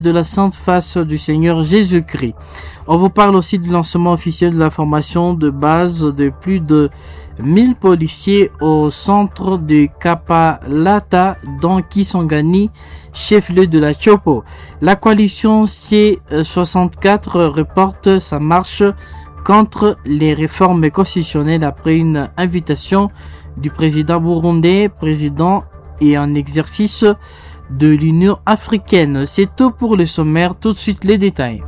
de la Sainte Face du Seigneur Jésus-Christ. On vous parle aussi du lancement officiel de la formation de base de plus de 1000 policiers au centre de Kapalata dans Kisangani, chef-lieu de la Chopo. La coalition C64 reporte sa marche contre les réformes constitutionnelles après une invitation du président burundais, président et en exercice de l'Union africaine. C'est tout pour le sommaire, tout de suite les détails.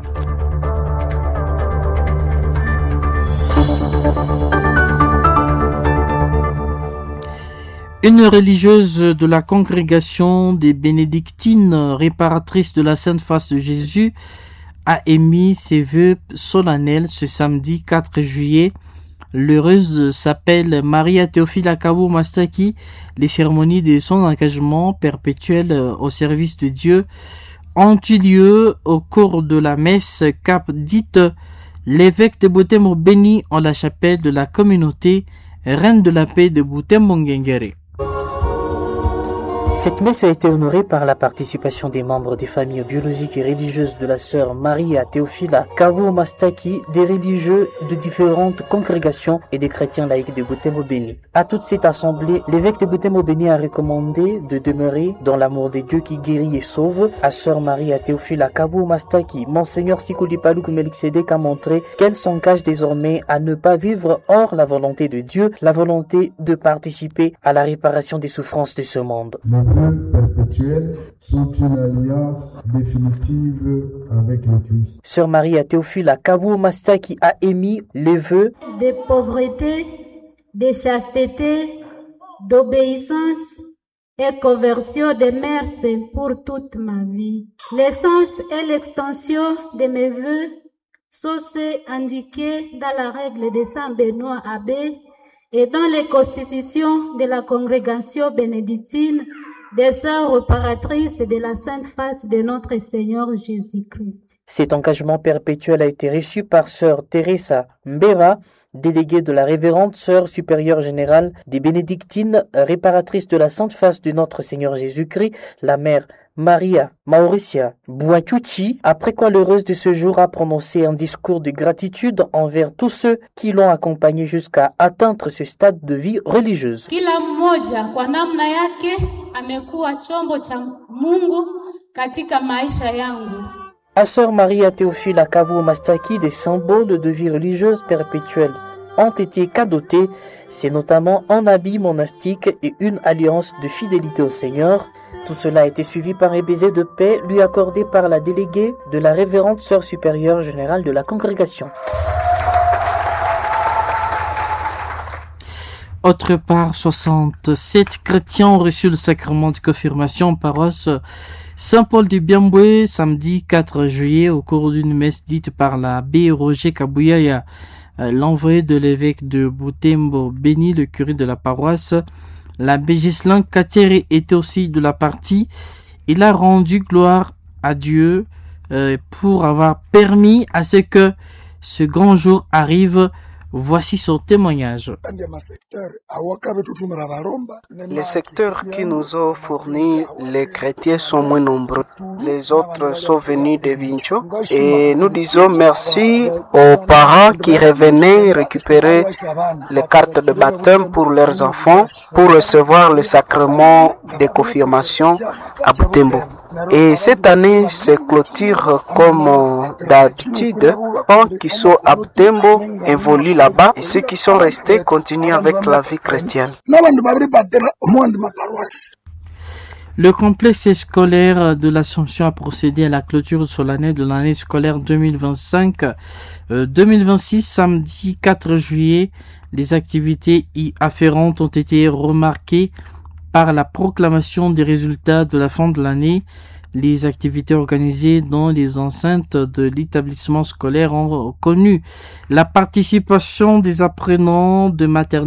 Une religieuse de la congrégation des bénédictines réparatrices de la Sainte Face de Jésus a émis ses vœux solennels ce samedi 4 juillet. L'heureuse s'appelle Maria Théophila Kabu Mastaki. Les cérémonies de son engagement perpétuel au service de Dieu ont eu lieu au cours de la messe cap dite l'évêque de Butembo béni en la chapelle de la communauté Reine de la Paix de Butembo Ngengere. Cette messe a été honorée par la participation des membres des familles biologiques et religieuses de la sœur Maria Théophila Kabu Mastaki, des religieux de différentes congrégations et des chrétiens laïcs de Butembo Béni. À toute cette assemblée, l'évêque de Butembo Béni a recommandé de demeurer dans l'amour de Dieu qui guérit et sauve. À sœur Maria Théophila Kabu Mastaki, Monseigneur Sikuli Paluku Melchizedek a montré qu'elle s'engage désormais à ne pas vivre hors la volonté de Dieu, la volonté de participer à la réparation des souffrances de ce monde. Les vœux perpétuels sont une alliance définitive avec le Christ. Sœur Maria Théophila Kabu Mastaki a émis les vœux de pauvreté, de chasteté, d'obéissance et conversion des mœurs pour toute ma vie. L'essence et l'extension de mes vœux sont ceux indiqués dans la règle de Saint Benoît Abbé et dans les constitutions de la congrégation bénédictine des sœurs réparatrices de la Sainte Face de notre Seigneur Jésus-Christ. Cet engagement perpétuel a été reçu par sœur Teresa Mbeva, déléguée de la révérende sœur supérieure générale des bénédictines réparatrices de la Sainte Face de notre Seigneur Jésus-Christ, la mère Maria Mauricia Bouachuchi, après quoi l'heureuse de ce jour a prononcé un discours de gratitude envers tous ceux qui l'ont accompagnée jusqu'à atteindre ce stade de vie religieuse. Kila mmoja kwa namna yake amekuwa chombo cha Mungu katika maisha yangu. À sœur Maria Théophila Kabu Mastaki, des symboles de vie religieuse perpétuelle ont été cadeautés. C'est notamment un habit monastique et une alliance de fidélité au Seigneur. Tout cela a été suivi par un baiser de paix lui accordé par la déléguée de la révérende sœur supérieure générale de la congrégation. Autre part, 67 chrétiens ont reçu le sacrement de confirmation en paroisse Saint-Paul du Biamboué samedi 4 juillet au cours d'une messe dite par l'abbé Roger Kabouyaya, l'envoyé de l'évêque de Butembo Béni, le curé de la paroisse. L'abbé Ghislain Kateri était aussi de la partie. Il a rendu gloire à Dieu pour avoir permis à ce que ce grand jour arrive. Voici son témoignage. Les secteurs qui nous ont fournis les chrétiens sont moins nombreux. Les autres sont venus de Vincho et nous disons merci aux parents qui revenaient récupérer les cartes de baptême pour leurs enfants pour recevoir le sacrement de confirmation à Butembo. Et cette année se clôture comme d'habitude. Ceux qui sont à Butembo évoluent là-bas et ceux qui sont restés continuent avec la vie chrétienne. Le complexe scolaire de l'Assomption a procédé à la clôture solennelle de l'année scolaire 2025-2026 samedi 4 juillet. Les activités y afférentes ont été remarquées par la proclamation des résultats de la fin de l'année. Les activités organisées dans les enceintes de l'établissement scolaire ont connu la participation des apprenants de maternelle